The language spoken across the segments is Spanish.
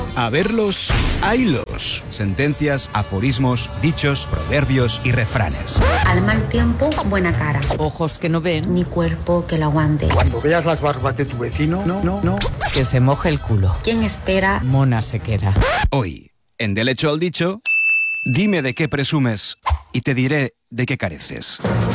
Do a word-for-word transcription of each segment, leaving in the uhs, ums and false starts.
A verlos, haylos. Sentencias, aforismos, dichos, proverbios y refranes. Al mal tiempo, buena cara. Ojos que no ven, Ni cuerpo que lo aguante. Cuando veas las barbas de tu vecino, no, no, no. que se moje el culo. ¿Quién espera? Mona se queda. Hoy, en Del hecho al dicho, dime de qué presumes y te diré de qué careces.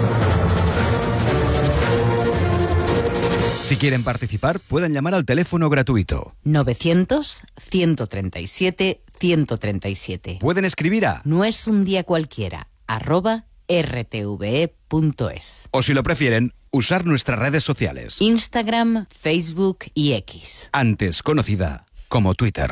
Si quieren participar, pueden llamar al teléfono gratuito. novecientos, ciento treinta y siete, ciento treinta y siete. Pueden escribir a... No es un día cualquiera, arroba rtve punto es. O si lo prefieren, usar nuestras redes sociales. Instagram, Facebook y X. Antes conocida como Twitter.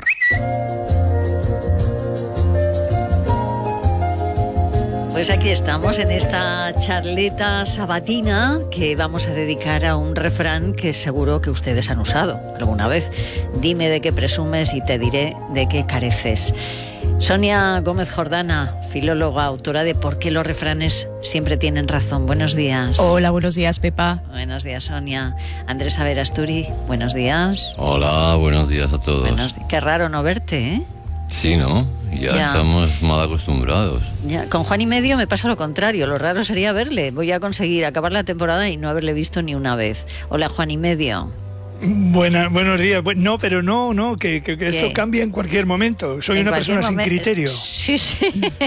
Pues aquí estamos en esta charleta sabatina que vamos a dedicar a un refrán que seguro que ustedes han usado alguna vez. Dime de qué presumes y te diré de qué careces. Sonia Gómez Jordana, filóloga, autora de ¿Por qué los refranes siempre tienen razón? Buenos días. Hola, buenos días, Pepa. Buenos días, Sonia. Andrés Averasturi, buenos días. Hola, buenos días a todos. Buenos días. Qué raro no verte, ¿eh? Sí, ¿no? Ya, Ya. estamos mal acostumbrados. Ya, con Juan y Medio me pasa lo contrario. Lo raro sería verle. Voy a conseguir acabar la temporada y no haberle visto ni una vez. Hola, Juan y Medio. Buena, buenos días. Bu- No, pero no, no, que, que- que esto ¿Qué? cambia en cualquier momento. Soy En una cualquier persona sin momen- criterio. Sí, sí.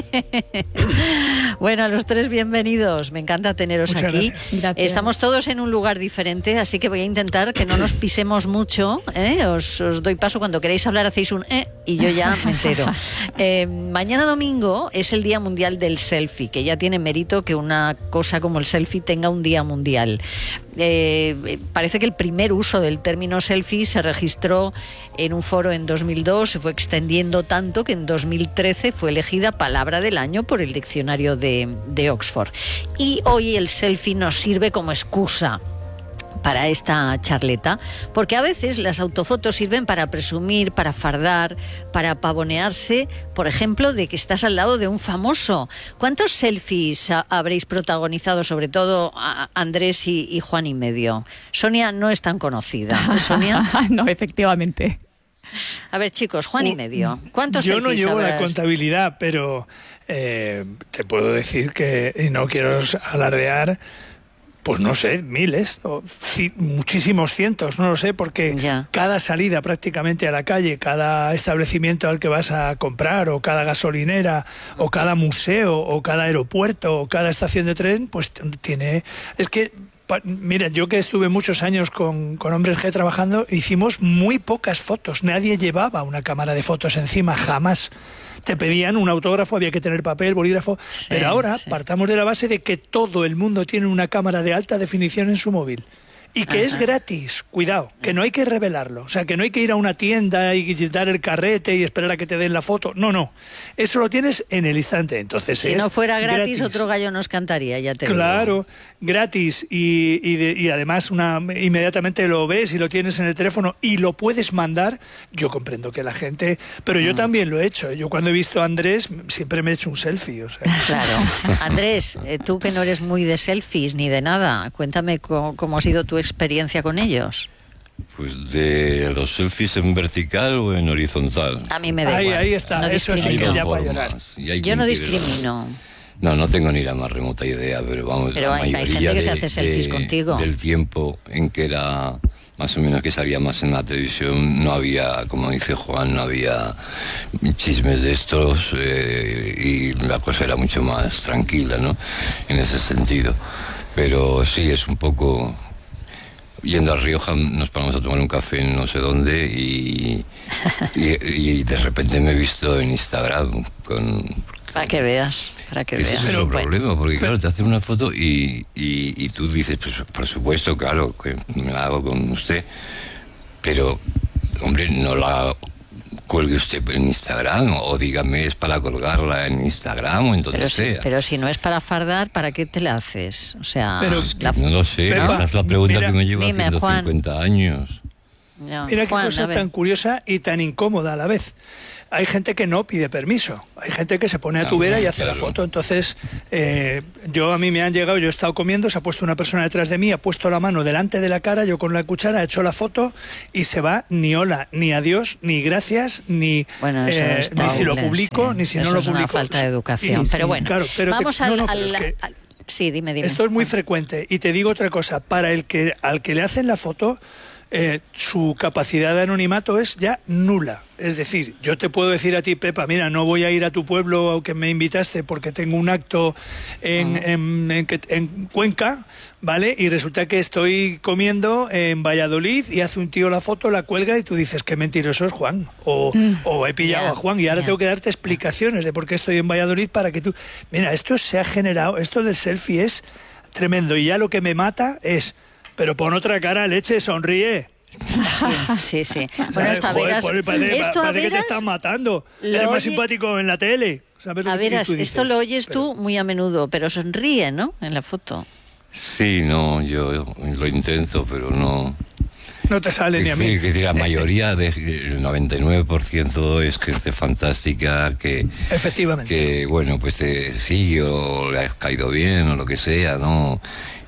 Bueno, a los tres bienvenidos. Me encanta teneros Muchas aquí. gracias. Gracias. Estamos todos en un lugar diferente, así que voy a intentar que no nos pisemos mucho. ¿eh? Os, os doy paso cuando queráis hablar, hacéis un eh y yo ya me entero. Eh, mañana domingo es el Día Mundial del Selfie, que ya tiene mérito que una cosa como el selfie tenga un día mundial. Eh, parece que el primer uso del término selfie se registró en un foro en dos mil dos, se fue extendiendo tanto que en dos mil trece fue elegida palabra del año por el diccionario de, de Oxford. Y hoy el selfie nos sirve como excusa para esta charleta, porque a veces las autofotos sirven para presumir, para fardar, para pavonearse, por ejemplo, de que estás al lado de un famoso. ¿Cuántos selfies ha- habréis protagonizado, sobre todo a- Andrés y, y Juan y Medio? Sonia no es tan conocida, ¿eh, Sonia? No, efectivamente. A ver, chicos, Juan y Medio, ¿cuántos Yo no selfies llevo la habrás? contabilidad, pero eh, te puedo decir que, y no quiero alardear, pues no sé, miles, o ci- muchísimos cientos, no lo sé, porque Ya. cada salida prácticamente a la calle, cada establecimiento al que vas a comprar, o cada gasolinera, o cada museo, o cada aeropuerto, o cada estación de tren, pues t- tiene... Es que, pa- mira, yo que estuve muchos años con, con Hombres G trabajando, hicimos muy pocas fotos, nadie llevaba una cámara de fotos encima, jamás. Te pedían un autógrafo, había que tener papel, bolígrafo, Sí, pero ahora sí. partamos de la base de que todo el mundo tiene una cámara de alta definición en su móvil. Y que Ajá. es gratis, cuidado, que no hay que revelarlo. O sea, que no hay que ir a una tienda y dar el carrete y esperar a que te den la foto. No, no. Eso lo tienes en el instante. Entonces Si es no fuera gratis, otro gallo nos cantaría, ya te digo. Claro, gratis y, y, de- y además una, inmediatamente lo ves y lo tienes en el teléfono y lo puedes mandar. Yo comprendo que la gente, pero yo también lo he hecho. Yo cuando he visto a Andrés siempre me he hecho un selfie. O sea. Claro. Andrés, eh, tú que no eres muy de selfies ni de nada, cuéntame cómo, cómo ha sido tu experiencia con ellos. Pues de los selfies en vertical o en horizontal. A mí me da Ahí, igual. ahí está, No eso sí Hay que discrimino. ya dos para llorar. formas, y hay Yo quien no quiere- discrimino. No, no tengo ni la más remota idea, pero vamos, Pero la hay- hay mayoría gente que se de- hace selfies de- contigo. del tiempo en que era más o menos que salía más en la televisión, no había, como dice Juan, no había chismes de estos eh, y la cosa era mucho más tranquila, ¿no? En ese sentido. Pero sí, es un poco... Yendo a Rioja nos paramos a tomar un café en no sé dónde y, y, y de repente me he visto en Instagram con... Para que veas, para que Ese veas. es el Bueno, problema, porque claro, te hacen una foto y, y, y tú dices, pues por supuesto, claro, que me la hago con usted, pero, hombre, no la cuelgue usted en Instagram, o dígame, es para colgarla en Instagram o en donde pero, si, sea. pero si no es para fardar, ¿para qué te la haces? O sea, Pero- Es que la- no lo sé, Pepa, esa es la pregunta mira, que me lleva dime, haciendo Juan. cincuenta años. Ya. Mira qué Juan, a cosa ver. tan curiosa y tan incómoda a la vez. Hay gente que no pide permiso, hay gente que se pone a tu vera y hace claro. la foto. Entonces, eh, yo a mí me han llegado, yo he estado comiendo, se ha puesto una persona detrás de mí, ha puesto la mano delante de la cara, yo con la cuchara he hecho la foto y se va ni hola, ni adiós, ni gracias, ni, Bueno, eso eh, está ni si lo horrible, publico, sí. ni si Eso no lo es publico. una falta de educación, Sí, pero sí, bueno. claro, pero te- Vamos no, al... no, pero al- es que al- sí, dime, dime. esto es muy frecuente. Y te digo otra cosa, para el que al que le hacen la foto, eh, su capacidad de anonimato es ya nula. Es decir, yo te puedo decir a ti, Pepa, mira, no voy a ir a tu pueblo aunque me invitaste porque tengo un acto en, Mm. en, en, que- en Cuenca, ¿vale? Y resulta que estoy comiendo en Valladolid y hace un tío la foto, la cuelga y tú dices, qué mentiroso es Juan. O, o he pillado Ya, a Juan y ahora ya. tengo que darte explicaciones de por qué estoy en Valladolid para que tú... Mira, esto se ha generado, esto del selfie es tremendo y ya lo que me mata es, pero pon otra cara, leche, sonríe. Sí, sí. Bueno, ¿Sabes? esto a Joder, veras... pobre, parece, Esto a parece que te veras... están matando. lo Eres más oye- simpático en la tele. ¿Sabes lo A que- y veras, tú dices, esto lo oyes pero- tú muy a menudo, pero sonríe, ¿no? En la foto. Sí, no, yo lo intento, pero no... No te sale ni a mí. Sí, que la mayoría, de, el noventa y nueve por ciento es gente fantástica que, Efectivamente. que bueno, pues te sigue o le has caído bien o lo que sea, ¿no?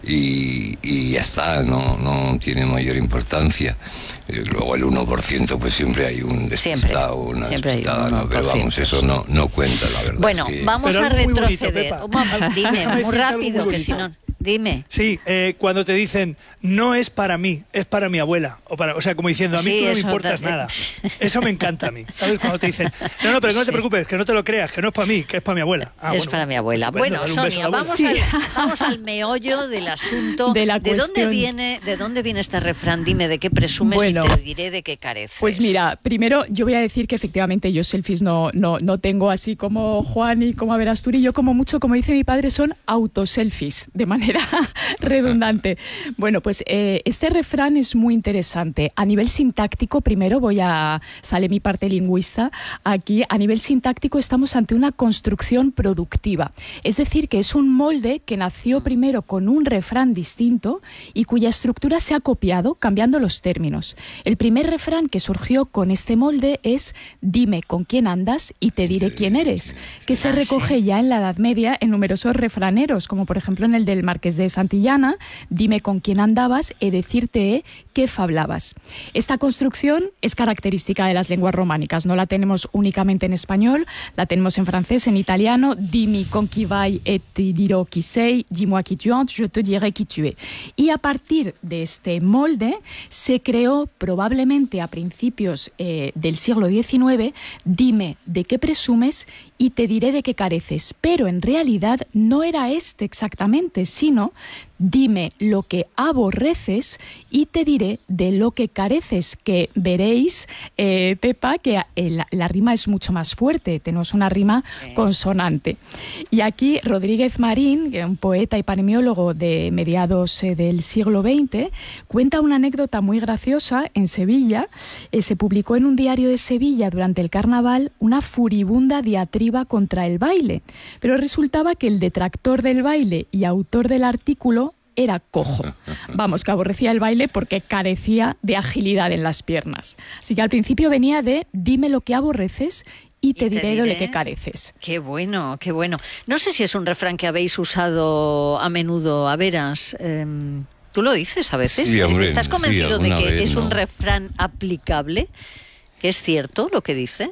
Y, y ya está, no, no tiene mayor importancia. Eh, Luego el uno por ciento pues siempre hay un despistado, una siempre hay un despistada, ¿no? Pero uno por ciento, vamos, eso sí. no, no cuenta, la verdad. Bueno, es que- vamos Pero a algo muy bonito, retroceder. Pepa. Vamos, dime, Déjame muy decirte algo rápido, muy que si no... bonito. Dime. Sí, eh, cuando te dicen, no es para mí, es para mi abuela. O, para, o sea, como diciendo, a mí Sí, tú no me eso importas te- nada. Eso me encanta a mí. ¿Sabes? Cuando te dicen, no, no, pero que no te Sí. preocupes, que no te lo creas, que no es para mí, que es para mi abuela. Ah, es bueno, para mi abuela. estupendo, Bueno, dale un beso a Sonia, la vamos, abuela. al, vamos al meollo del asunto. De la ¿De dónde cuestión. viene, de dónde viene este refrán? Dime de qué presumes Bueno, y te diré de qué careces. Pues mira, primero yo voy a decir que efectivamente yo selfies no, no, no tengo así como Juan y como Averasturi. Yo como mucho, como dice mi padre, son autoselfies, de manera redundante. Bueno, pues eh, este refrán es muy interesante. A nivel sintáctico, primero voy a... sale mi parte lingüista. Aquí, a nivel sintáctico, estamos ante una construcción productiva. Es decir, que es un molde que nació primero con un refrán distinto y cuya estructura se ha copiado cambiando los términos. El primer refrán que surgió con este molde es «Dime con quién andas y te diré quién eres», que se Ah, recoge sí. ya en la Edad Media en numerosos refraneros, como por ejemplo en el del Marqués de Santillana, «Dime con quién andabas e decirte qué fablabas». Esta construcción es característica de las lenguas románicas, no la tenemos únicamente en español, la tenemos en francés, en italiano, «Dimi con qui vai et ti dirò qui sei, dis-moi qui tu es, je te dirai qui tu es». Y a partir de este molde se creó probablemente a principios eh, del siglo diecinueve, «Dime de qué presumes y te diré de qué careces». Pero en realidad no era este exactamente, sino «Dime lo que aborreces y te diré de lo que careces», que veréis, eh, Pepa, que eh, la, la rima es mucho más fuerte, tenemos una rima consonante. Y aquí Rodríguez Marín, que es un poeta y paremiólogo de mediados eh, del siglo veinte, cuenta una anécdota muy graciosa. En Sevilla eh, se publicó en un diario de Sevilla durante el carnaval una furibunda diatriba contra el baile, pero resultaba que el detractor del baile y autor del artículo era cojo. Vamos, que aborrecía el baile porque carecía de agilidad en las piernas. Así que al principio venía de «Dime lo que aborreces y te, Y te diré, de diré. lo que careces». Qué bueno, qué bueno. No sé si es un refrán que habéis usado a menudo, a veras. Eh, ¿Tú lo dices a veces? Sí, hombre, ¿Estás sí, convencido de alguna que vez, es un ¿no? refrán aplicable? ¿Que es cierto lo que dice?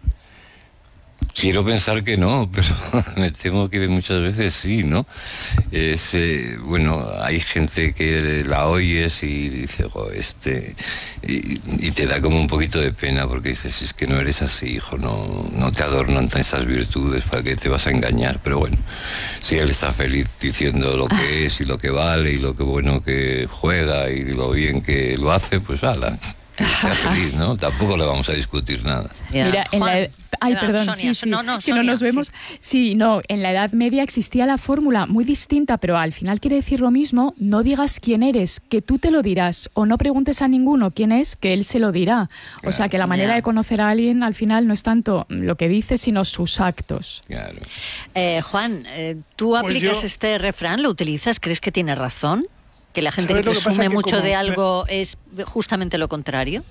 Quiero pensar que no, pero me temo que muchas veces sí, ¿no? Es, eh, bueno, hay gente que la oyes y dice, jo, este... Y, y te da como un poquito de pena porque dices, es que no eres así, hijo, no, no te adornan tan esas virtudes, ¿para qué te vas a engañar? Pero bueno, si él está feliz diciendo lo que es y lo que vale y lo que bueno que juega y lo bien que lo hace, pues ala, que sea feliz, ¿no? Tampoco le vamos a discutir nada. Ya. Mira, en Juan, la, ay, ah, perdón, Sonia, sí, sí, no, no, que no Sonia, nos vemos. sí. Sí. no, en la Edad Media existía la fórmula muy distinta, pero al final quiere decir lo mismo: no digas quién eres, que tú te lo dirás, o no preguntes a ninguno quién es, que él se lo dirá. O sea, que la manera Ya. de conocer a alguien al final no es tanto lo que dice, sino sus actos. Claro. Eh, Juan, eh, ¿tú Pues aplicas yo- este refrán? ¿Lo utilizas? ¿Crees que tiene razón? ¿Que la gente que ¿Sabes lo que pasa? presume Que mucho como de me- algo es justamente lo contrario?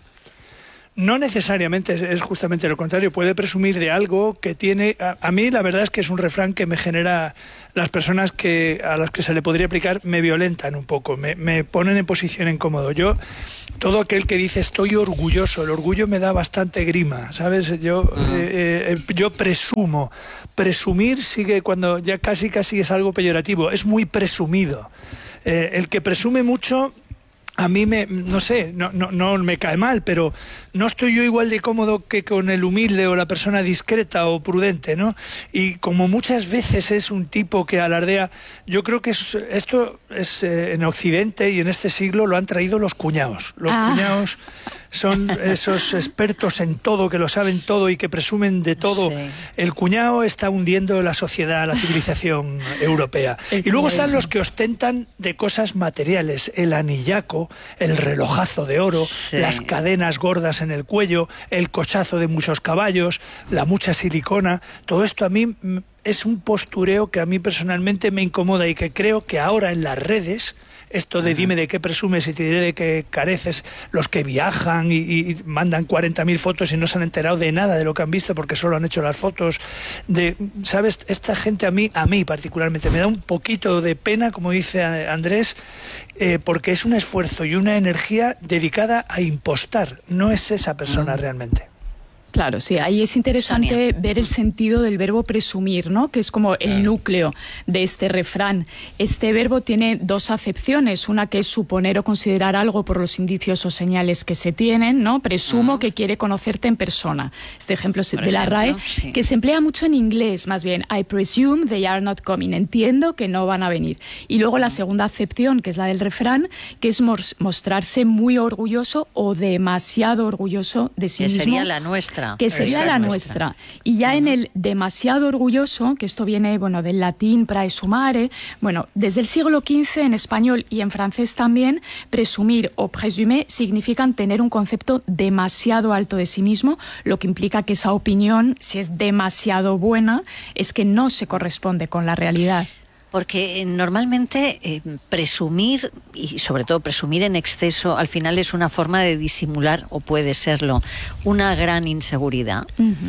No necesariamente es, es justamente lo contrario. Puede presumir de algo que tiene... A, a mí la verdad es que es un refrán que me genera... Las personas que a las que se le podría aplicar me violentan un poco, me, me ponen en posición incómodo. Yo, todo aquel que dice estoy orgulloso, el orgullo me da bastante grima, ¿sabes? Yo, eh, eh, yo presumo. Presumir sigue cuando ya casi casi es algo peyorativo. Es muy presumido. Eh, el que presume mucho... A mí me, no sé, no, no, no me cae mal, pero no estoy yo igual de cómodo que con el humilde o la persona discreta o prudente, ¿no? Y como muchas veces es un tipo que alardea, yo creo que es, esto es eh, en Occidente y en este siglo lo han traído los cuñados. Los Ah. cuñados son esos expertos en todo, que lo saben todo y que presumen de todo. Sí. El cuñado está hundiendo la sociedad, la civilización europea. El Y luego están cuñadismo. los que ostentan de cosas materiales, el anillaco, el relojazo de oro, Sí. las cadenas gordas en el cuello, el cochazo de muchos caballos, la mucha silicona. Todo esto a mí mm, es un postureo que a mí personalmente me incomoda y que creo que ahora en las redes, esto de dime de qué presumes y te diré de qué careces, los que viajan y, y mandan cuarenta mil fotos y no se han enterado de nada de lo que han visto porque solo han hecho las fotos, de, ¿sabes? Esta gente a mí, a mí particularmente, me da un poquito de pena, como dice Andrés, eh, porque es un esfuerzo y una energía dedicada a impostar, no es esa persona realmente. Claro, sí, ahí es interesante Sonia. ver el sentido del verbo presumir, ¿no? Que es como el núcleo de este refrán. Este verbo tiene dos acepciones, una que es suponer o considerar algo por los indicios o señales que se tienen, ¿no? Presumo que quiere conocerte en persona. Este ejemplo es Por de la ejemplo, R A E, sí. que se emplea mucho en inglés, más bien. I presume they are not coming. Entiendo que no van a venir. Y luego la segunda acepción, que es la del refrán, que es mos- mostrarse muy orgulloso o demasiado orgulloso de sí Que mismo. sería la nuestra. Que sería Exacto. la nuestra. Y ya en el demasiado orgulloso, que esto viene, bueno, del latín praesumare, bueno, desde el siglo quince en español y en francés también, presumir o présumer significan tener un concepto demasiado alto de sí mismo, lo que implica que esa opinión, si es demasiado buena, es que no se corresponde con la realidad. Porque eh, normalmente eh, presumir, y sobre todo presumir en exceso, al final es una forma de disimular, o puede serlo, una gran inseguridad.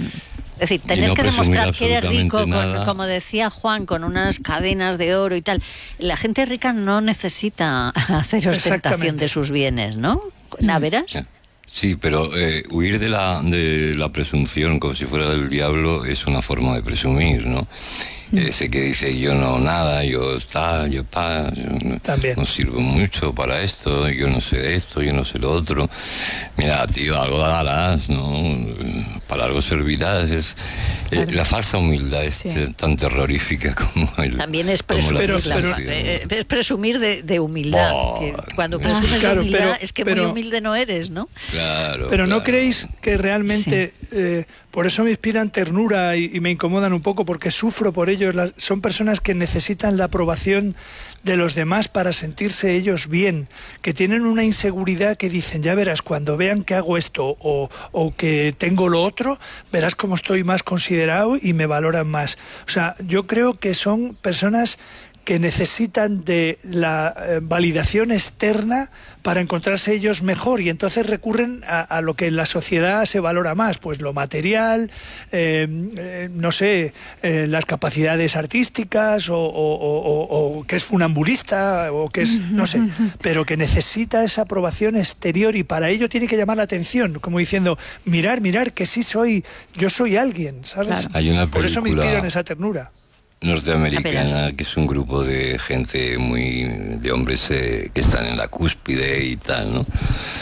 Es decir, tener no que presumir demostrar que eres rico, con, absolutamente nada. como decía Juan, con unas cadenas de oro y tal. La gente rica no necesita hacer ostentación Exactamente. de sus bienes, ¿no? ¿La verás? Sí, pero eh, huir de la, de la presunción como si fuera del diablo es una forma de presumir, ¿no? Ese que dice yo no nada, yo tal, yo pa, yo no, También. no sirvo mucho para esto, yo no sé esto, yo no sé lo otro. Mira, tío, algo darás, ¿no? Para algo servirás. Es, eh, la falsa humildad es Sí. te- tan terrorífica como el... También es como la presumir, Pero- la- pero- eh, es presumir de, de humildad. Oh, que cuando Ah. presumes Claro, de humildad pero- es que pero- muy humilde no eres, ¿no? Claro, Pero ¿no claro. creéis que realmente, eh, por eso me inspiran ternura y, y me incomodan un poco, porque sufro por ellos? Las, son personas que necesitan la aprobación de los demás para sentirse ellos bien, que tienen una inseguridad que dicen, ya verás, cuando vean que hago esto o, o que tengo lo otro, verás cómo estoy más considerado y me valoran más. O sea, yo creo que son personas que necesitan de la eh, validación externa para encontrarse ellos mejor, y entonces recurren a, a lo que en la sociedad se valora más, pues lo material, eh, eh, no sé, eh, las capacidades artísticas o, o- o- o- o que es funambulista o que es, no sé, pero que necesita esa aprobación exterior, y para ello tiene que llamar la atención, como diciendo, mirar, mirar, que sí soy, yo soy alguien, ¿sabes? Claro. Hay una Por eso me película- inspiro en esa ternura. norteamericana, Apenas. que es un grupo de gente muy de hombres eh, que están en la cúspide y tal, ¿no?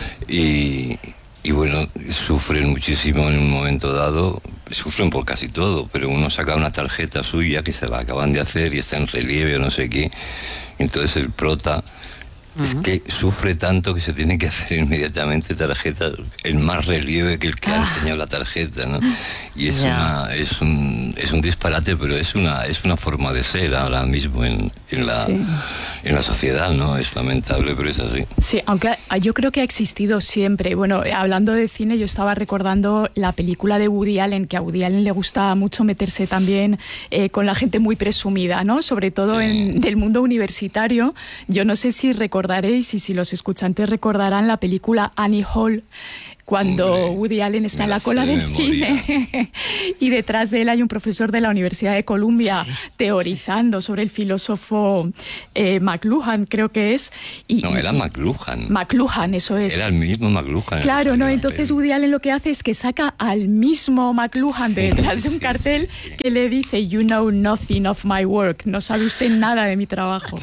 Y, y bueno, sufren muchísimo en un momento dado, sufren por casi todo, pero uno saca una tarjeta suya que se la acaban de hacer y está en relieve o no sé qué, entonces el prota es que sufre tanto que se tiene que hacer inmediatamente tarjeta el más relieve que el que ha enseñado la tarjeta, ¿no? Y es Ya. una es un es un disparate, pero es una es una forma de ser ahora mismo en, en la Sí. en la sociedad, ¿no? Es lamentable, pero es así. Sí, aunque ha- yo creo que ha existido siempre. Bueno, hablando de cine, yo estaba recordando la película de Woody Allen, que a Woody Allen le gusta mucho meterse también eh, con la gente muy presumida, ¿no? Sobre todo Sí. en del mundo universitario. Yo no sé si recordáis recordaréis, y si los escuchantes recordarán la película Annie Hall, cuando Hombre, Woody Allen está en la cola del cine y detrás de él hay un profesor de la Universidad de Columbia sí, teorizando sí. sobre el filósofo eh, McLuhan, creo que es. Y, no, y, era McLuhan. McLuhan, eso es. Era el mismo McLuhan. Claro, no, entonces Woody Allen lo que hace es que saca al mismo McLuhan de detrás sí, de un cartel sí, sí. que le dice, "You know nothing of my work", no sabe usted nada de mi trabajo.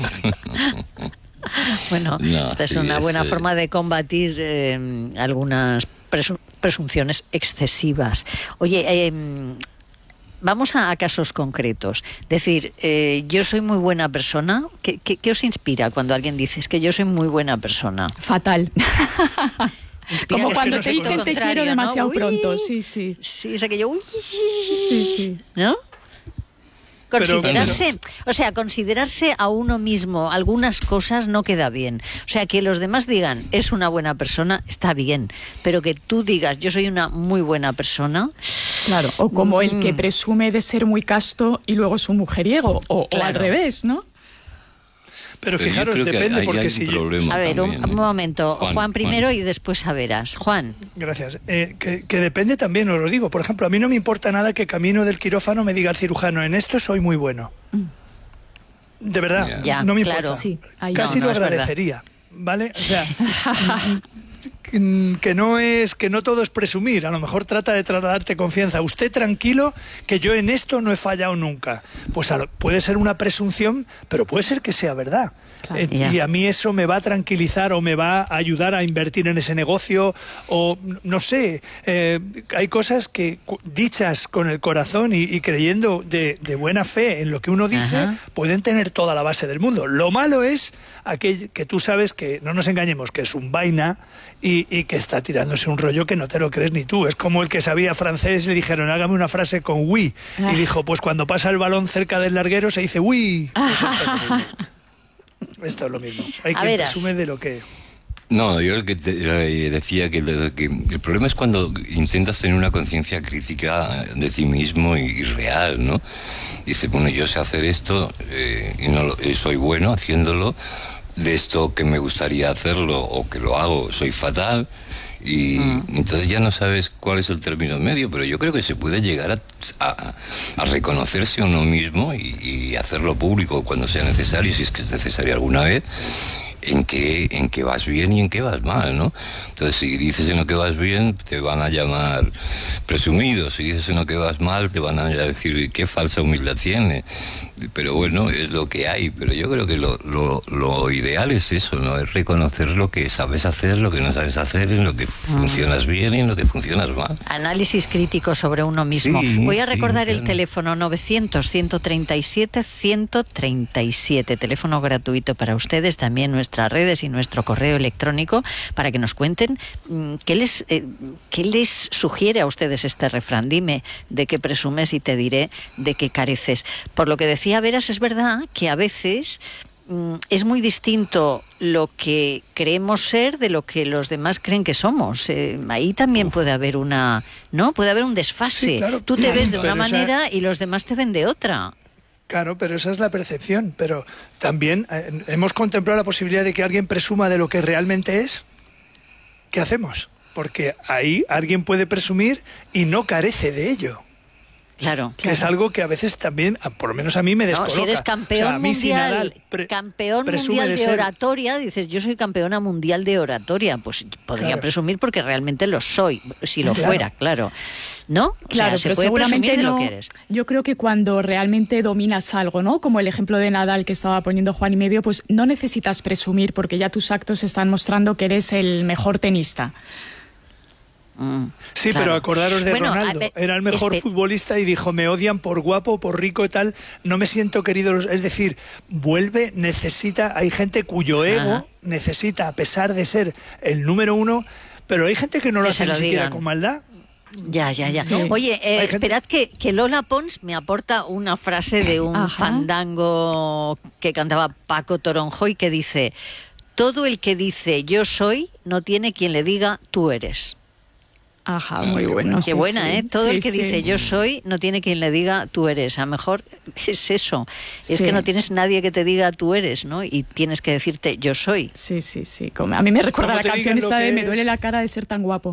Bueno, no, esta es sí, una buena ese... forma de combatir eh, algunas presu- presunciones excesivas. Oye, eh, vamos a, a casos concretos. Decir, eh, yo soy muy buena persona. ¿Qué, qué, ¿Qué os inspira cuando alguien dice es que yo soy muy buena persona? Fatal. Inspira como que cuando no te dicen te quiero demasiado ¿no? pronto. Sí, sí. Sí, es aquello. Uy, sí, sí. ¿No? Considerarse, pero, pero... o sea, considerarse a uno mismo algunas cosas no queda bien. O sea, que los demás digan, es una buena persona, está bien. Pero que tú digas, yo soy una muy buena persona... Claro, o como mm. el que presume de ser muy casto y luego es un mujeriego, o, claro. o al revés, ¿no? Pero fijaros, pero depende, porque si yo... A ver, también, un, un momento. Juan, Juan primero Juan. y después Averas. Juan. Gracias. Eh, que, que depende también, os lo digo. Por ejemplo, a mí no me importa nada que camino del quirófano me diga el cirujano, en esto soy muy bueno. De verdad, ya, no me claro. importa. Sí, Casi no, lo no agradecería, ¿vale? O sea... que no es que no todo es presumir, a lo mejor trata de trasladarte confianza. Usted tranquilo, que yo en esto no he fallado nunca. Pues a, puede ser una presunción, pero puede ser que sea verdad. Claro, eh, yeah. Y a mí eso me va a tranquilizar o me va a ayudar a invertir en ese negocio o no sé, eh, hay cosas que dichas con el corazón y, y creyendo de, de buena fe en lo que uno dice, Ajá. pueden tener toda la base del mundo. Lo malo es aquel que tú sabes que, no nos engañemos, que es un vaina y, y que está tirándose un rollo que no te lo crees ni tú. Es como el que sabía francés y le dijeron, hágame una frase con oui. Ah. Y dijo, pues cuando pasa el balón cerca del larguero se dice oui. Pues esto es lo mismo. Hay quien presume de lo que... No, yo el que te, decía que, que el problema es cuando intentas tener una conciencia crítica de ti mismo y, y real, ¿no? Dice, bueno, yo sé hacer esto eh, y no lo, soy bueno haciéndolo, de esto que me gustaría hacerlo o que lo hago soy fatal, y mm. entonces ya no sabes cuál es el término medio, pero yo creo que se puede llegar a, a, a reconocerse a uno mismo y, y hacerlo público cuando sea necesario, si es que es necesario alguna vez, en qué en qué vas bien y en qué vas mal, ¿no? Entonces, si dices en lo que vas bien, te van a llamar presumido. Si dices en lo que vas mal, te van a decir qué falsa humildad tiene. Pero bueno, es lo que hay. Pero yo creo que lo, lo, lo ideal es eso, ¿no? Es reconocer lo que sabes hacer, lo que no sabes hacer, en lo que funcionas bien y en lo que funcionas mal. Análisis crítico sobre uno mismo. Sí, Voy a recordar sí, el claro. teléfono novecientos, ciento treinta y siete, ciento treinta y siete. Teléfono gratuito para ustedes, también nuestras redes y nuestro correo electrónico, para que nos cuenten qué les, eh, qué les sugiere a ustedes este refrán. Dime de qué presumes y te diré de qué careces. Por lo que decía Veras, es verdad que a veces mm, es muy distinto lo que creemos ser de lo que los demás creen que somos. Eh, ahí también Uf. puede haber una, ¿no? Puede haber un desfase. Sí, claro. Tú te ves de una Pero manera esa... y los demás te ven de otra. Claro, pero esa es la percepción. Pero también eh, hemos contemplado la posibilidad de que alguien presuma de lo que realmente es. ¿Qué hacemos? Porque ahí alguien puede presumir y no carece de ello. Claro. Que claro. es algo que a veces también, por lo menos a mí me descoloca. No, si eres campeón o sea, mundial, si Nadal pre- campeón mundial de, de oratoria, dices, yo soy campeona mundial de oratoria, pues podría claro. presumir porque realmente lo soy, si lo claro. fuera, claro. ¿No? Claro, o sea, pero se puede seguramente presumir no, de lo que eres. Yo creo que cuando realmente dominas algo, ¿no? Como el ejemplo de Nadal que estaba poniendo Juan y medio, pues no necesitas presumir porque ya tus actos están mostrando que eres el mejor tenista. Mm, sí, claro. pero acordaros de bueno, Ronaldo, ver, era el mejor este... futbolista y dijo, me odian por guapo, por rico y tal, no me siento querido. Es decir, vuelve, necesita, hay gente cuyo ego Ajá. necesita, a pesar de ser el número uno, pero hay gente que no lo que hace ni lo siquiera digan. con maldad. Ya, ya, ya. Sí. Oye, eh, esperad gente... que, que Lola Pons me aporta una frase de un Ajá. fandango que cantaba Paco Toronjo y que dice, todo el que dice yo soy no tiene quien le diga tú eres. Ajá, muy bueno. Qué sí, buena, sí. ¿eh? Todo sí, el que sí. dice yo soy no tiene quien le diga tú eres. A lo mejor es eso. Es Sí. que no tienes nadie que te diga tú eres, ¿no? Y tienes que decirte yo soy. Sí, sí, sí. Como- a mí me recuerda Como la te canción digan lo esta de que Me eres. duele la cara de ser tan guapo.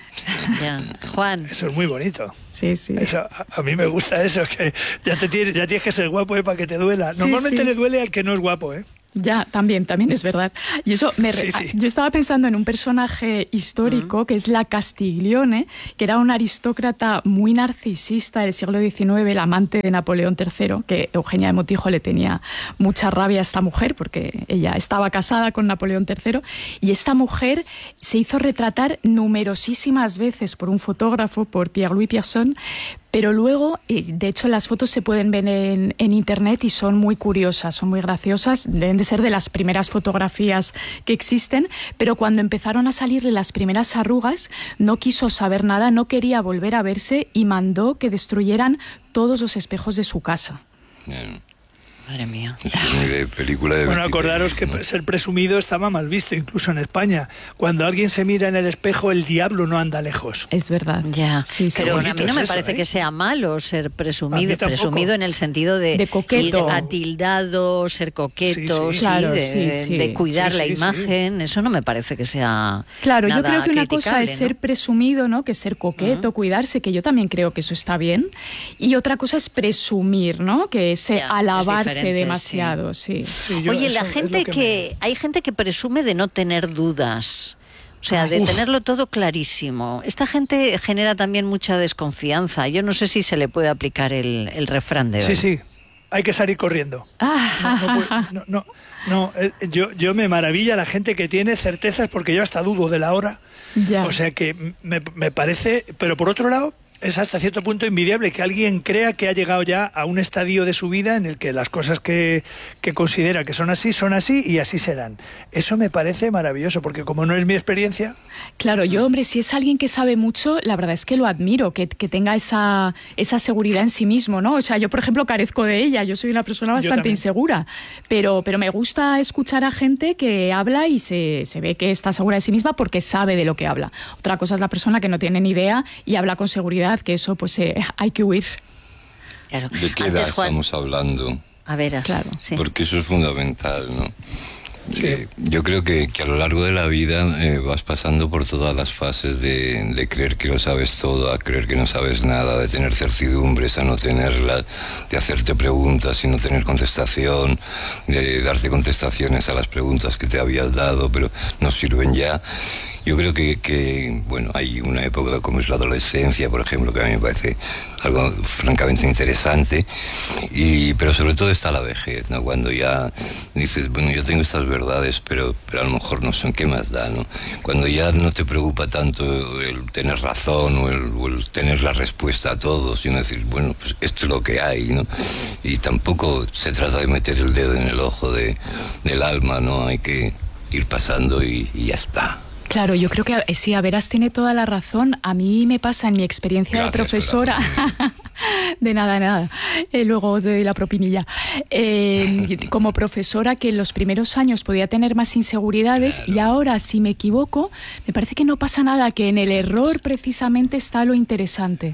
Ya. Juan. Eso es muy bonito. Sí, sí. Eso, a, a mí me gusta eso, que ya, te tienes, ya tienes que ser guapo eh, para que te duela. Sí, Normalmente sí. le duele al que no es guapo, ¿eh? Ya, también, también es verdad. Y eso me re- Sí, sí. Yo estaba pensando en un personaje histórico que es la Castiglione, que era una aristócrata muy narcisista del siglo diecinueve, la amante de Napoleón tercero, que Eugenia de Montijo le tenía mucha rabia a esta mujer porque ella estaba casada con Napoleón tercero, y esta mujer se hizo retratar numerosísimas veces por un fotógrafo, por Pierre-Louis Pierson, pero luego, eh, de hecho, las fotos se pueden ver en, en internet y son muy curiosas, son muy graciosas, deben de ser de las primeras fotografías que existen, pero cuando empezaron a salirle las primeras arrugas, no quiso saber nada, no quería volver a verse y mandó que destruyeran todos los espejos de su casa. Bien. Madre mía. Es muy de película de Bueno, Wikipedia, acordaros que ¿no? ser presumido estaba mal visto, incluso en España. Cuando alguien se mira en el espejo, el diablo no anda lejos. Es verdad. Ya, Sí, sí. pero bonito a mí no es me eso, parece ¿eh? que sea malo ser A presumido, mí tampoco. presumido en el sentido de, De coqueto. ir atildado, ser coqueto, Sí, sí, sí. Claro, de, sí, sí. de cuidar Sí, la sí, sí. imagen, eso no me parece que sea Claro, yo nada creo que una cosa criticable, es ser ¿no? presumido, ¿no? Que es ser coqueto, cuidarse, que yo también creo que eso está bien. Y otra cosa es presumir, ¿no? Que es eh, Ya, es alabarse diferente, demasiado, sí. Sí, yo- Oye, eso la es gente lo que, me- hay gente que presume de no tener dudas. O sea, Ay. de Uf. tenerlo todo clarísimo. Esta gente genera también mucha desconfianza. Yo no sé si se le puede aplicar el, el refrán de hoy. Sí, sí, hay que salir corriendo. Ah, No, puede- no, no, no, eh, yo, yo me maravilla la gente que tiene certezas porque yo hasta dudo de la hora. ya. O sea que me, me parece, pero por otro lado, es hasta cierto punto envidiable que alguien crea que ha llegado ya a un estadio de su vida en el que las cosas que, que considera que son así, son así y así serán. Eso me parece maravilloso, porque como no es mi experiencia, Claro, yo, hombre, si es alguien que sabe mucho, la verdad es que lo admiro, que, que tenga esa, esa seguridad en sí mismo, ¿no? O sea, yo, por ejemplo, carezco de ella, yo soy una persona Yo bastante también. insegura, pero, pero me gusta escuchar a gente que habla y se, se ve que está segura de sí misma porque sabe de lo que habla. Otra cosa es la persona que no tiene ni idea y habla con seguridad, que eso pues eh, hay que huir. Claro. ¿De qué Antes, edad Juan, estamos hablando? a ver, Claro. sí. Porque eso es fundamental, ¿no? Sí. Eh, yo creo que, que a lo largo de la vida eh, vas pasando por todas las fases de, de creer que lo sabes todo, a creer que no sabes nada, de tener certidumbres a no tenerlas, de hacerte preguntas y no tener contestación, de darte contestaciones a las preguntas que te habías dado, pero no sirven ya. Yo creo que, que, bueno, hay una época como es la adolescencia, por ejemplo, que a mí me parece algo francamente interesante, y, pero sobre todo está la vejez, ¿no? Cuando ya dices, bueno, yo tengo estas verdades, pero, pero a lo mejor no son, ¿qué más da, no? Cuando ya no te preocupa tanto el tener razón o el, o el tener la respuesta a todo, sino decir, bueno, pues esto es lo que hay, ¿no? Y tampoco se trata de meter el dedo en el ojo de, del alma, ¿no? Hay que ir pasando y, y ya está. Claro, yo creo que eh, sí, a Veras tiene toda la razón. A mí me pasa en mi experiencia Gracias, de profesora. De nada, de nada. Eh, luego de la propinilla. Eh, como profesora, que en los primeros años podía tener más inseguridades y ahora, si me equivoco, me parece que no pasa nada, que en el error precisamente está lo interesante.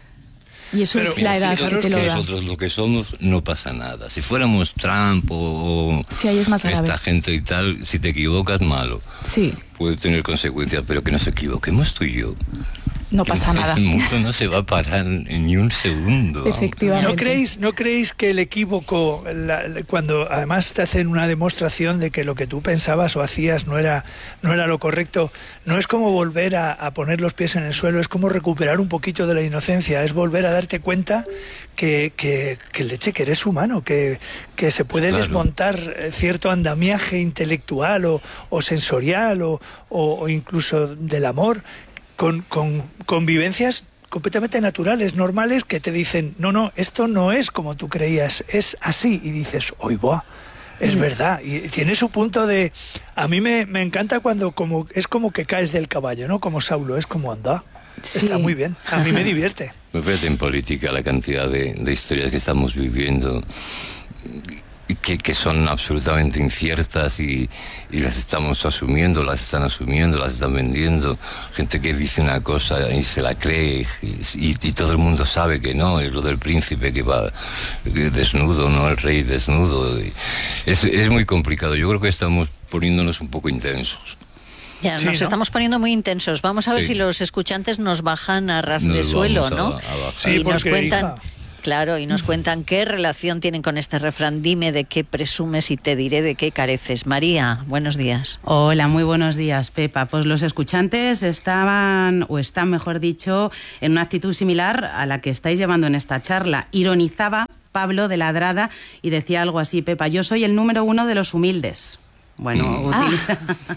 Y eso Pero es la edad que fijaros te lo que da. Nosotros lo que somos no pasa nada. Si fuéramos Trump o Sí, ahí es más grave. esta gente y tal, si te equivocas, malo. Sí, Puede tener consecuencias, pero que nos equivoquemos tú y yo. no pasa nada. El mundo no se va a parar en ni un segundo. Efectivamente. ¿no creéis, ¿no creéis que el equívoco, la- la- cuando además te hacen una demostración de que lo que tú pensabas o hacías no era, no era lo correcto, no es como volver a, a poner los pies en el suelo, es como recuperar un poquito de la inocencia, es volver a darte cuenta que, que, que leche, que eres humano, que, que se puede Claro. desmontar eh, cierto andamiaje intelectual o, o sensorial o, o, o incluso del amor, con, con convivencias completamente naturales, normales, que te dicen, no, no, esto no es como tú creías, es así. Y dices, oy, boa, es verdad. Y tiene su punto de... A mí me, me encanta cuando como es como que caes del caballo, ¿no? Como Saulo, es como anda. Sí. Está muy bien, a mí me divierte. Pues fíjate en política la cantidad de, de historias que estamos viviendo. que, que son absolutamente inciertas y, y las estamos asumiendo, las están asumiendo, las están vendiendo. Gente que dice una cosa y se la cree y, y, y todo el mundo sabe que no, es lo del príncipe que va desnudo, no el rey desnudo. Es, es muy complicado. Yo creo que estamos poniéndonos un poco intensos. Ya, sí, nos ¿no? estamos poniendo muy intensos. Vamos a ver Sí. si los escuchantes nos bajan a ras Nos de suelo, vamos a- ¿no? a bajar. Sí, y nos porque, cuentan, hija. claro, y nos cuentan qué relación tienen con este refrán. Dime de qué presumes y te diré de qué careces. María, buenos días. Hola, muy buenos días, Pepa. Pues los escuchantes estaban, o están, mejor dicho, en una actitud similar a la que estáis llevando en esta charla. Ironizaba Pablo de Ladrada y decía algo así: Pepa, yo soy el número uno de los humildes. Bueno, Mm. utiliza-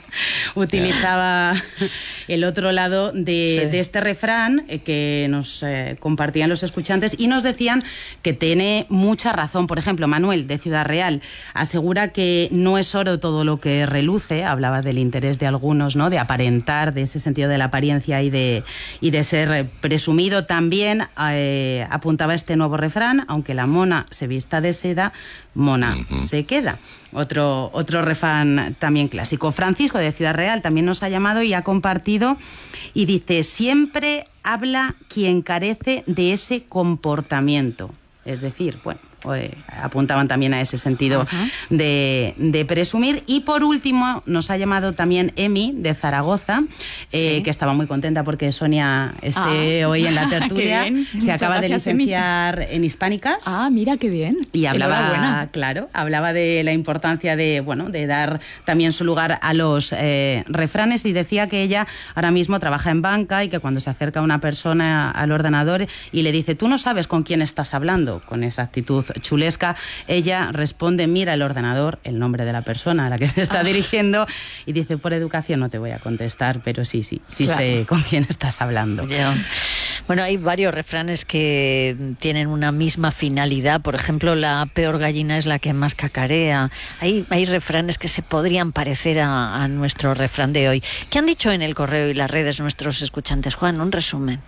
utilizaba el otro lado de, Sí. de este refrán eh, que nos eh, compartían los escuchantes y nos decían que tiene mucha razón. Por ejemplo, Manuel, de Ciudad Real, asegura que no es oro todo lo que reluce. Hablaba del interés de algunos, ¿no?, de aparentar, de ese sentido de la apariencia y de, y de ser eh, presumido. También eh, apuntaba este nuevo refrán: aunque la mona se vista de seda, mona Ujú. se queda. Otro, otro refrán también clásico. Francisco, de Ciudad Real, también nos ha llamado y ha compartido y dice: siempre habla quien carece de ese comportamiento. Es decir, bueno, eh, apuntaban también a ese sentido de, de presumir. Y por último nos ha llamado también Emi, de Zaragoza, eh, Sí. que estaba muy contenta porque Sonia esté Ah. hoy en la Qué tertulia. bien. Se Muchas acaba de gracias, Emi. licenciar en Hispánicas. Ah, mira qué bien. Y hablaba, Enhorabuena. claro, hablaba de la importancia de, bueno, de dar también su lugar a los eh, refranes, y decía que ella ahora mismo trabaja en banca y que cuando se acerca una persona al ordenador y le dice: tú no sabes con quién estás hablando, con esa actitud chulesca, ella responde: mira el ordenador, el nombre de la persona a la que se está dirigiendo, y dice: por educación no te voy a contestar, pero sí, sí, sí Claro. sé con quién estás hablando. Ya. Bueno, hay varios refranes que tienen una misma finalidad. Por ejemplo, la peor gallina es la que más cacarea. Hay, hay refranes que se podrían parecer a, a nuestro refrán de hoy. ¿Qué han dicho en el correo y las redes nuestros escuchantes? Juan, un resumen.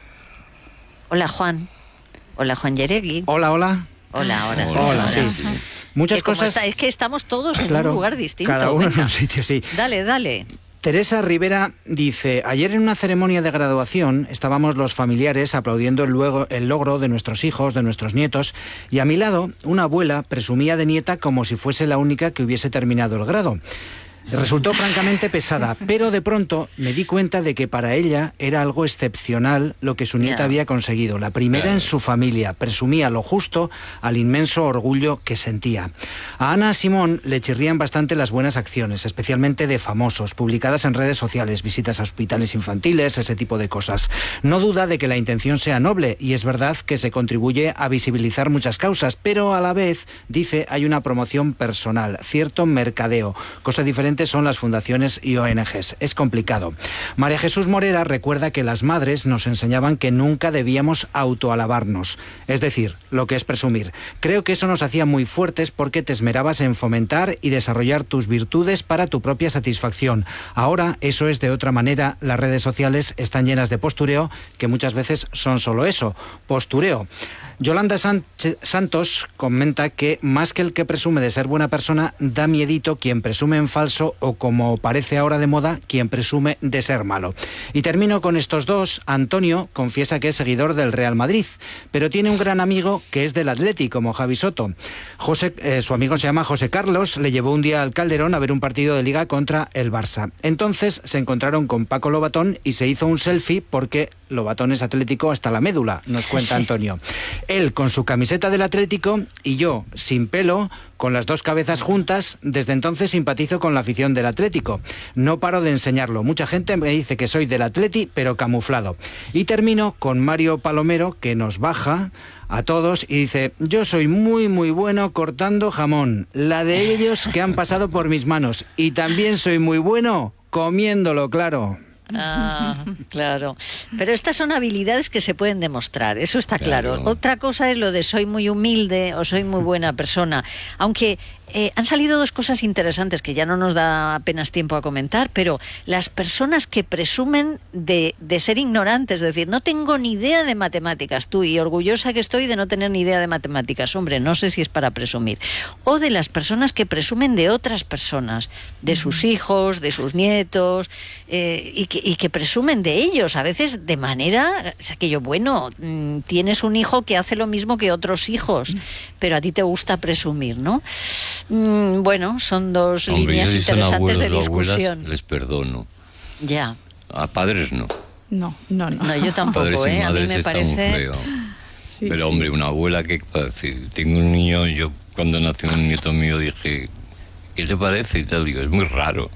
Hola, Juan. Hola, Juan Yeregui. Hola, hola. Hola, hola. Hola, sí. Muchas Que como cosas. está- es que estamos todos en Claro, un lugar distinto. cada uno en Venga. un sitio, sí. Dale, dale. Teresa Rivera dice: ayer en una ceremonia de graduación estábamos los familiares aplaudiendo el, luego, el logro de nuestros hijos, de nuestros nietos, y a mi lado una abuela presumía de nieta como si fuese la única que hubiese terminado el grado. Resultó francamente pesada, pero de pronto me di cuenta de que para ella era algo excepcional lo que su nieta Ya. había conseguido. La primera en su familia, presumía lo justo al inmenso orgullo que sentía. A Ana Simón le chirrían bastante las buenas acciones, especialmente de famosos, publicadas en redes sociales, visitas a hospitales infantiles, ese tipo de cosas. No duda de que la intención sea noble, y es verdad que se contribuye a visibilizar muchas causas, pero a la vez, dice, hay una promoción personal, cierto mercadeo, cosa diferente son las fundaciones y O N Ges. Es complicado. María Jesús Morera recuerda que las madres nos enseñaban que nunca debíamos autoalabarnos, es decir, lo que es presumir. Creo que eso nos hacía muy fuertes porque te esmerabas en fomentar y desarrollar tus virtudes para tu propia satisfacción. Ahora eso es de otra manera. Las redes sociales están llenas de postureo, que muchas veces son solo eso, postureo. Yolanda Sánchez Santos comenta que más que el que presume de ser buena persona, da miedito quien presume en falso, o como parece ahora de moda, quien presume de ser malo. Y termino con estos dos. Antonio confiesa que es seguidor del Real Madrid, pero tiene un gran amigo que es del Atleti, como Javi Soto. José, eh, su amigo se llama José Carlos, le llevó un día al Calderón a ver un partido de Liga contra el Barça. Entonces se encontraron con Paco Lobatón y se hizo un selfie porque Lobatón es atlético hasta la médula, nos cuenta Antonio. Él con su camiseta del Atlético y yo sin pelo, con las dos cabezas juntas. Desde entonces simpatizo con la afición del Atlético. No paro de enseñarlo. Mucha gente me dice que soy del Atleti, pero camuflado. Y termino con Mario Palomero, que nos baja a todos y dice: yo soy muy muy bueno cortando jamón, la de ellos que han pasado por mis manos, y también soy muy bueno comiéndolo, claro. Ah, claro. Pero estas son habilidades que se pueden demostrar, eso está claro. Claro. Otra cosa es lo de soy muy humilde o soy muy buena persona. Aunque Eh, han salido dos cosas interesantes que ya no nos da apenas tiempo a comentar, pero las personas que presumen de, de ser ignorantes, es decir, no tengo ni idea de matemáticas, tú, y orgullosa que estoy de no tener ni idea de matemáticas, hombre, no sé si es para presumir. O de las personas que presumen de otras personas, de sus hijos, de sus nietos, eh, y, que, y que presumen de ellos, a veces de manera, o sea, que yo, bueno, tienes un hijo que hace lo mismo que otros hijos, pero a ti te gusta presumir, ¿no? Mm, bueno, son dos Hombre, líneas yo si son interesantes abuelos de o abuelas, discusión. les perdono. Ya. A padres no. No, no, no. No, yo tampoco, Padres y ¿eh? A mí madres me está muy parece... feo. Sí, Pero sí. hombre, una abuela que, si tengo un niño, yo cuando nació un nieto mío dije, ¿qué te parece? Y tal, digo, es muy raro.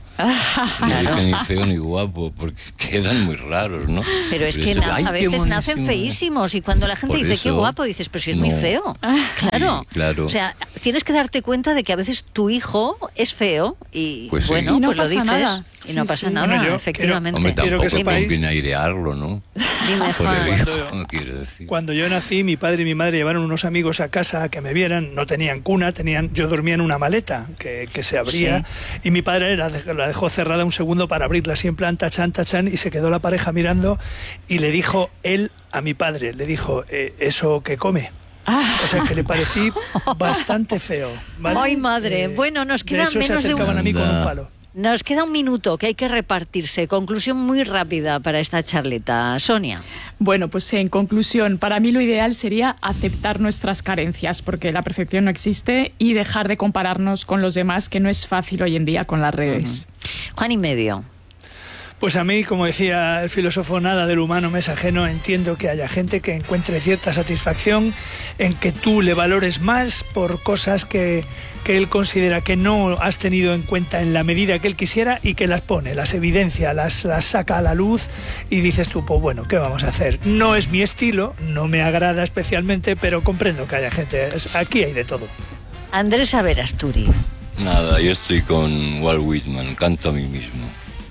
No dije ni feo ni guapo, porque quedan muy raros, ¿no? Pero es Pero que eso, na- ¡ay, a qué veces monísimo! nacen feísimos y cuando la gente Por dice qué eso, guapo, dices, pero si es no. muy feo. Claro. Sí, claro. O sea, tienes que darte cuenta de que a veces tu hijo es feo y Pues sí. bueno, Y no pues lo pasa dices nada. y no Sí, pasa sí. nada, Bueno, yo efectivamente. Hombre, Quiero tampoco que sepáis- conviene airearlo, ¿no? Dime, Por Juan. el Cuando- hijo, quiero decir. Cuando yo nací, mi padre y mi madre llevaron unos amigos a casa a que me vieran. No tenían cuna, tenían, yo dormía en una maleta que, que se abría, y mi padre la, dej- la dejó cerrada un segundo para abrirla, así en plan tachan, tachan, y se quedó la pareja mirando y le dijo él a mi padre, le dijo, eh, ¿eso que come? O sea, que le parecí bastante feo. ¿vale? Ay, madre. Eh, Bueno, nos de queda hecho, se menos de un- acercaban a mí con un Anda. palo. Nos queda un minuto que hay que repartirse. Conclusión muy rápida para esta charleta. Sonia. Bueno, pues en conclusión, para mí lo ideal sería aceptar nuestras carencias, porque la perfección no existe, y dejar de compararnos con los demás, que no es fácil hoy en día con las redes. Juan y medio. Pues a mí, como decía el filósofo, nada del humano me es ajeno. Entiendo que haya gente que encuentre cierta satisfacción en que tú le valores más por cosas que, que él considera que no has tenido en cuenta en la medida que él quisiera, y que las pone, las evidencia, las, las saca a la luz, y dices tú, pues bueno, ¿qué vamos a hacer? No es mi estilo, no me agrada especialmente, pero comprendo que haya gente. Es- Aquí hay de todo. Andrés Averasturi. Nada, yo estoy con Walt Whitman, canto a mí mismo.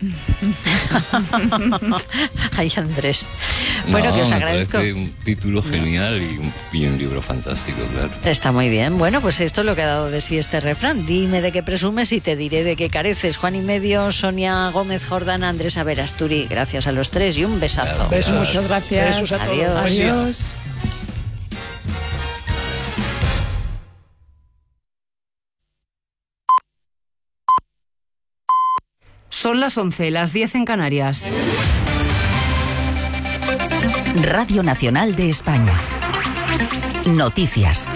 Ay, Andrés. Bueno, No, que os me agradezco. parece un título genial y un, y un libro fantástico, claro. Está muy bien. Bueno, pues esto es lo que ha dado de sí este refrán. Dime de qué presumes y te diré de qué careces. Juan y medio, Sonia Gómez Jordana, Andrés Averasturi. Gracias a los tres y un besazo. Claro. Besos. Muchas gracias. Besos a todos. Adiós. Buen día. Adiós. Son las once, las diez en Canarias. Radio Nacional de España. Noticias.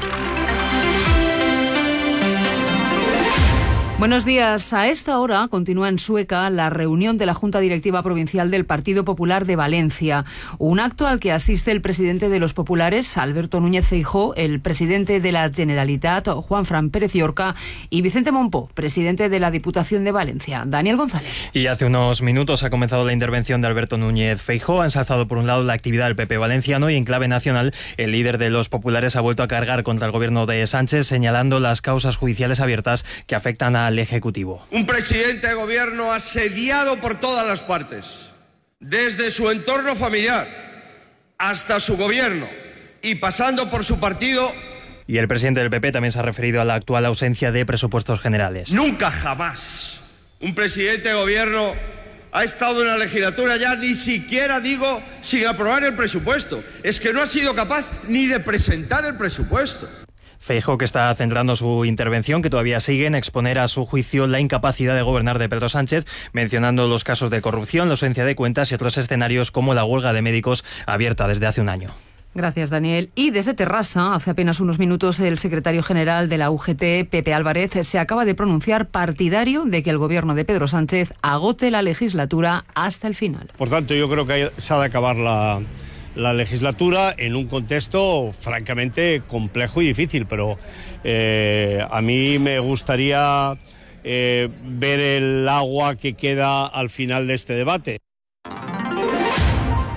Buenos días. A esta hora continúa en Sueca la reunión de la Junta Directiva Provincial del Partido Popular de Valencia. Un acto al que asiste el presidente de los populares, Alberto Núñez Feijóo, el presidente de la Generalitat, Juanfran Pérez Llorca, y Vicente Mompó, presidente de la Diputación de Valencia. Daniel González. Y hace unos minutos ha comenzado la intervención de Alberto Núñez Feijóo. Ha ensalzado por un lado la actividad del P P valenciano, y en clave nacional el líder de los populares ha vuelto a cargar contra el gobierno de Sánchez, señalando las causas judiciales abiertas que afectan al Ejecutivo. Un presidente de gobierno asediado por todas las partes, desde su entorno familiar hasta su gobierno y pasando por su partido. Y el presidente del P P también se ha referido a la actual ausencia de presupuestos generales. Nunca jamás un presidente de gobierno ha estado en la legislatura, ya ni siquiera digo sin aprobar el presupuesto. Es que no ha sido capaz ni de presentar el presupuesto. Feijóo, que está centrando su intervención, que todavía sigue, en exponer a su juicio la incapacidad de gobernar de Pedro Sánchez, mencionando los casos de corrupción, la ausencia de cuentas y otros escenarios como la huelga de médicos abierta desde hace un año. Gracias, Daniel. Y desde Terrassa, hace apenas unos minutos, el secretario general de la U G T, Pepe Álvarez, se acaba de pronunciar partidario de que el gobierno de Pedro Sánchez agote la legislatura hasta el final. Por tanto, yo creo que hay- se ha de acabar la, la legislatura en un contexto francamente complejo y difícil, pero eh, a mí me gustaría eh, ver el agua que queda al final de este debate.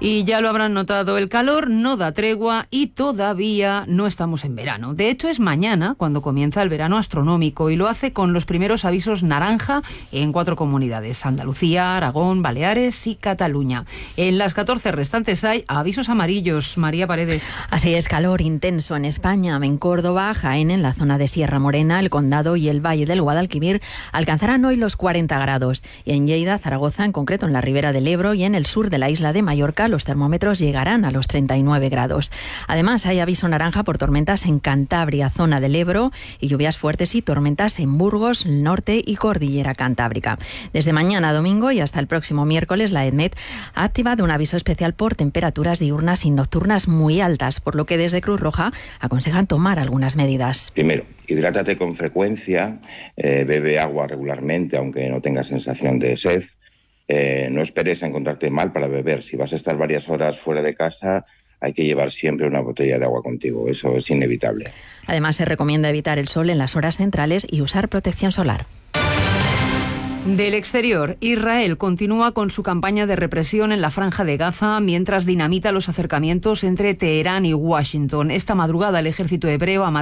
Y ya lo habrán notado, el calor no da tregua y todavía no estamos en verano. De hecho, es mañana cuando comienza el verano astronómico y lo hace con los primeros avisos naranja en cuatro comunidades: Andalucía, Aragón, Baleares y Cataluña. En las catorce restantes hay avisos amarillos. María Paredes. Así es, calor intenso en España. En Córdoba, Jaén, en la zona de Sierra Morena, el Condado y el Valle del Guadalquivir alcanzarán hoy los cuarenta grados. Y en Lleida, Zaragoza, en concreto en la Ribera del Ebro y en el sur de la isla de Mallorca, los termómetros llegarán a los treinta y nueve grados. Además, hay aviso naranja por tormentas en Cantabria, zona del Ebro, y lluvias fuertes y tormentas en Burgos, norte y cordillera cantábrica. Desde mañana domingo y hasta el próximo miércoles, la EDMET ha activado un aviso especial por temperaturas diurnas y nocturnas muy altas, por lo que desde Cruz Roja aconsejan tomar algunas medidas. Primero, hidrátate con frecuencia, eh, bebe agua regularmente, aunque no tengas sensación de sed. Eh, no esperes a encontrarte mal para beber. Si vas a estar varias horas fuera de casa, hay que llevar siempre una botella de agua contigo. Eso es inevitable. Además, se recomienda evitar el sol en las horas centrales y usar protección solar. Del exterior, Israel continúa con su campaña de represión en la Franja de Gaza mientras dinamita los acercamientos entre Teherán y Washington. Esta madrugada el ejército hebreo ha matado